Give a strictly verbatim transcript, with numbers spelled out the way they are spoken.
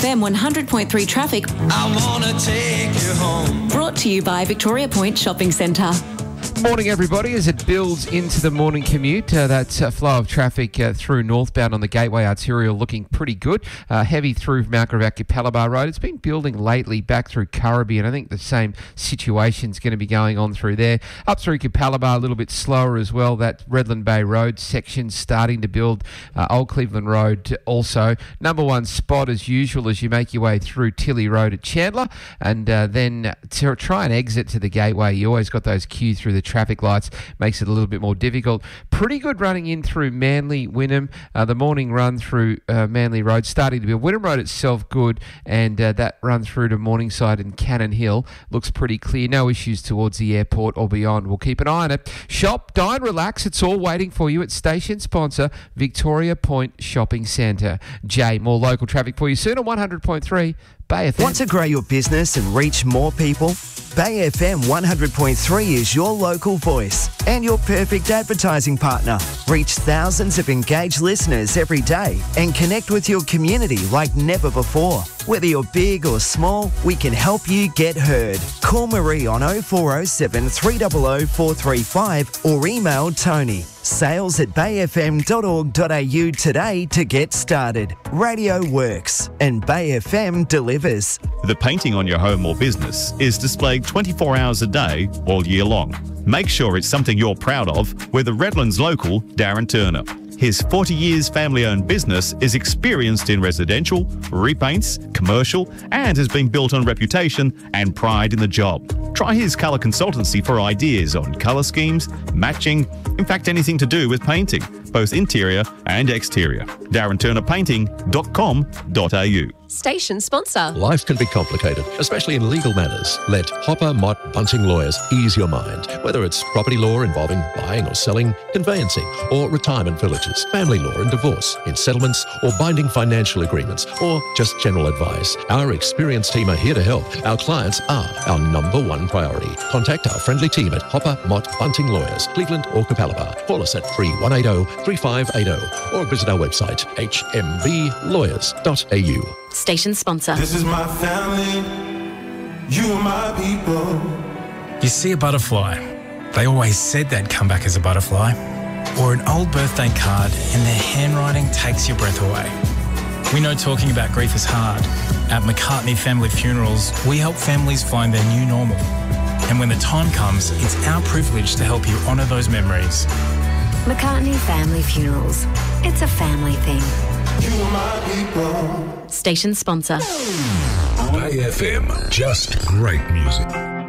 F M one hundred point three traffic. I wanna take you home. Brought to you by Victoria Point Shopping Centre. Morning, everybody. As it builds into the morning commute, uh, that uh, flow of traffic uh, through northbound on the Gateway Arterial looking pretty good. Uh, heavy through Mount Gravatt Capalaba Road. It's been building lately back through Currabee, and I think the same situation's going to be going on through there. Up through Capalaba, a little bit slower as well. That Redland Bay Road section starting to build. Uh, Old Cleveland Road also. Number one spot as usual as you make your way through Tilly Road at Chandler, and uh, then to try and exit to the Gateway, you always got those queues through the traffic lights, makes it a little bit more difficult. Pretty good running in through Manly, Wynnum. Uh, the morning run through uh, Manly Road starting to build. Wynnum Road itself good, and uh, that run through to Morningside and Cannon Hill looks pretty clear. No issues towards the airport or beyond. We'll keep an eye on it. Shop, dine, relax. It's all waiting for you at station sponsor Victoria Point Shopping Centre. Jay, more local traffic for you soon on one hundred point three Bay F M. Want to grow your business and reach more people? Bay F M one hundred point three is your local voice and your perfect advertising partner. Reach thousands of engaged listeners every day and connect with your community like never before. Whether you're big or small, we can help you get heard. Call Marie on oh four oh seven, three hundred, four three five or email Tony. Sales at bay f m dot org dot a u today to get started. Radio works and Bay F M delivers. The painting on your home or business is displayed twenty-four hours a day, all year long. Make sure it's something you're proud of with the Redlands local, Darren Turner. His forty years family-owned business is experienced in residential, repaints, commercial, and has been built on reputation and pride in the job. Try his colour consultancy for ideas on colour schemes, matching, in fact anything to do with painting, both interior and exterior. darren turner painting dot com dot a u. Station sponsor. Life can be complicated, especially in legal matters. Let Hopper Mott Bunting Lawyers ease your mind. Whether it's property law involving buying or selling, conveyancing or retirement villages, family law and divorce, in settlements or binding financial agreements, or just general advice, our experienced team are here to help. Our clients are our number one priority. Contact our friendly team at Hopper Mott Bunting Lawyers, Cleveland or Capalaba. Call us at three one eight zero, three five eight zero or visit our website h m b lawyers dot a u. Station sponsor. This is my family. You are my people. You see a butterfly. They always said they'd come back as a butterfly. Or an old birthday card and their handwriting takes your breath away. We know talking about grief is hard. At McCartney Family Funerals, we help families find their new normal. And when the time comes, it's our privilege to help you honour those memories. McCartney Family Funerals. It's a family thing. You are my people. Station sponsor. Bay F M, just great music.